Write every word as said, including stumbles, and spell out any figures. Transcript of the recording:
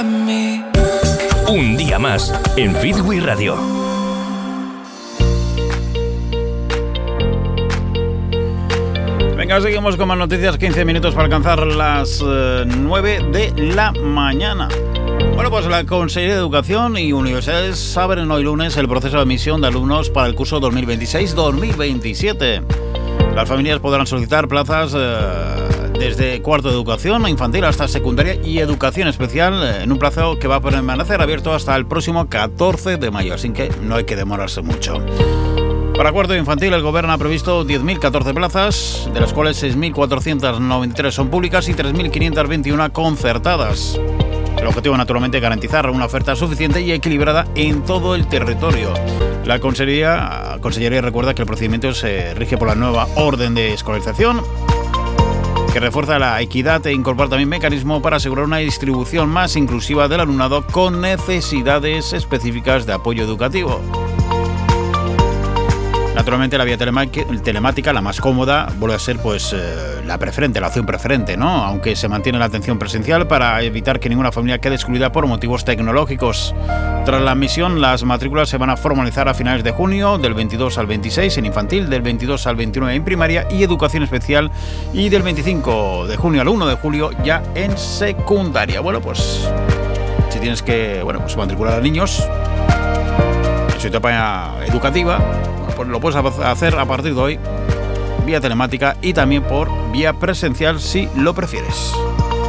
Un día más en Fitwi Radio. Venga, seguimos con más noticias. quince minutos para alcanzar las eh, nueve de la mañana. Bueno, pues la Consellería de Educación y Universidades abren hoy lunes el proceso de admisión de alumnos para el curso dos mil veintiséis dos mil veintisiete. Las familias podrán solicitar plazas eh, desde cuarto de educación infantil hasta secundaria y educación especial eh, en un plazo que va a permanecer abierto hasta el próximo catorce de mayo, así que no hay que demorarse mucho. Para cuarto de infantil, el Gobierno ha previsto diez mil catorce plazas, de las cuales seis mil cuatrocientas noventa y tres son públicas y tres mil quinientas veintiuno concertadas. El objetivo, naturalmente, es garantizar una oferta suficiente y equilibrada en todo el territorio. La Consellería, Consellería recuerda que el procedimiento se rige por la nueva orden de escolarización, que refuerza la equidad e incorpora también mecanismos para asegurar una distribución más inclusiva del alumnado con necesidades específicas de apoyo educativo. Naturalmente, la vía telemática, la más cómoda, vuelve a ser pues eh, la preferente, la opción preferente, ¿no? Aunque se mantiene la atención presencial para evitar que ninguna familia quede excluida por motivos tecnológicos. Tras la admisión, las matrículas se van a formalizar a finales de junio, del veintidós al veintiséis en infantil, del veintidós al veintinueve en primaria y educación especial, y del veinticinco de junio al uno de julio ya en secundaria. Bueno, pues si tienes que, bueno, pues matricular a niños en su etapa educativa, pues lo puedes hacer a partir de hoy vía telemática y también por vía presencial si lo prefieres.